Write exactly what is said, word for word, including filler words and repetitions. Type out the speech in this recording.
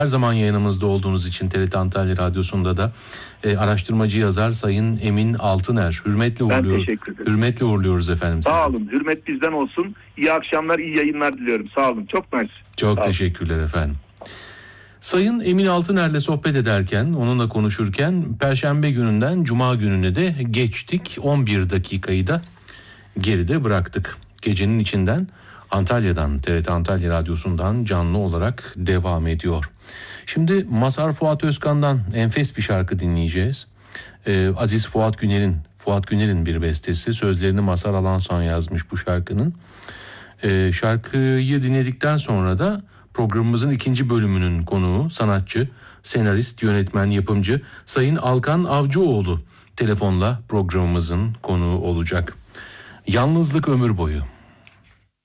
Her zaman yayınımızda olduğunuz için T R T Antalya Radyosu'nda da e, araştırmacı yazar Sayın Emin Altıner. Hürmetle Ben uğurluyor, teşekkür ederim. hürmetle uğurluyoruz efendim sizi. Sağ olun. Hürmet bizden olsun. İyi akşamlar, iyi yayınlar diliyorum. Sağ olun. Çok nice. Çok Sağ olun. teşekkürler efendim. Sayın Emin Altıner'le sohbet ederken, onunla konuşurken Perşembe gününden Cuma gününe de geçtik. on bir dakikayı da geride bıraktık. Gecenin içinden Antalya'dan, T R T Antalya Radyosu'ndan canlı olarak devam ediyor. Şimdi Mazhar Fuat Özkan'dan enfes bir şarkı dinleyeceğiz. Ee, Aziz Fuat Güner'in, Fuat Güner'in bir bestesi. Sözlerini Mazhar Alanson yazmış bu şarkının. Ee, şarkıyı dinledikten sonra da programımızın ikinci bölümünün konuğu, sanatçı, senarist, yönetmen, yapımcı Sayın Alkan Avcıoğlu telefonla programımızın konuğu olacak. Yalnızlık ömür boyu.